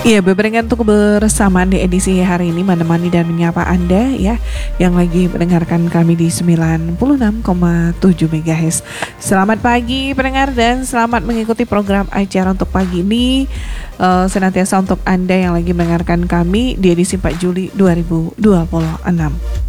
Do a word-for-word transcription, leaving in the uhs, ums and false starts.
Iya, bebarengan untuk kebersamaan di edisi hari ini menemani dan menyapa Anda ya yang lagi mendengarkan kami di sembilan puluh enam koma tujuh megahertz. Selamat pagi pendengar dan selamat mengikuti program acara untuk pagi ini. Uh, senantiasa untuk Anda yang lagi mendengarkan kami di edisi empat Juli dua ribu dua puluh enam.